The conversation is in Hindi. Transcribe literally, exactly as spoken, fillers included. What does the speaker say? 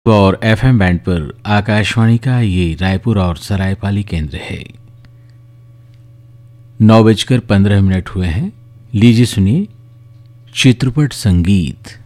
और एफएम बैंड पर आकाशवाणी का ये रायपुर और सरायपाली केंद्र है। नौ बजकर पंद्रह मिनट हुए हैं। लीजिए सुनिए चित्रपट संगीत।